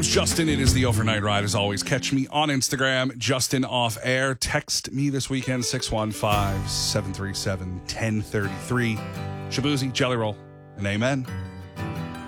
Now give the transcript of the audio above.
name's Justin. It is the Overnight Ride. As always, catch me on Instagram, Justin Off Air. Text me this weekend, 615-737-1033. Shabuzi, Jelly Roll, and amen.